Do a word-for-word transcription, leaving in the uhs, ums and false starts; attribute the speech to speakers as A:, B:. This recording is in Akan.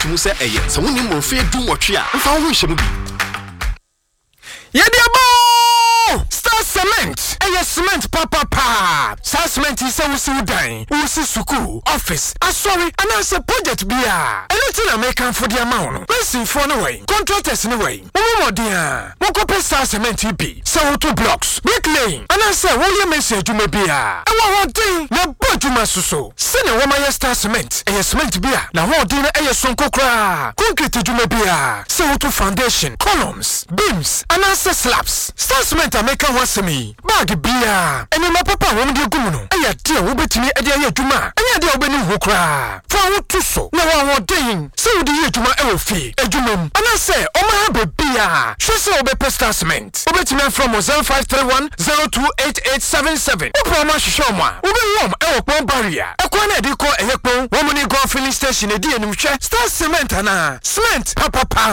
A: mu se eye so woni mo fe du wotwe a mfa wo hye mu bi
B: Yediabo Star Cement eye cement papa pa Star Cement is a wusi udan wusi suku office asori anase project bia anything American for the amount person for no way contractors no way mo dia mo ko Star Cement bi so two blocks bricklaying anase wo ye message adwuma bia e wo hodin na bodwuma soso se ne wo ma Star Cement eye cement bia na hodin na eye sonko kra concrete adwuma bia so two foundation columns beams anase slabs Star Cement American wasemi bag bia eni ma papa wo mde gumu no aya de wo betimi e de adwuma anya de wo beni ho kra fa wo tu so na wo hodin se wo de adwuma e wo fi adwumam anase o ma ha bia hwe se wo be Star Cement wo betimi from zero five three one zero two eight eight seven seven wo pro ma hwehwe mo a wo be wom e wo pon barrier e kwa na de ko e yekpon wo mo ni go filling station e di enim hwe Star Cement ana cement papa pa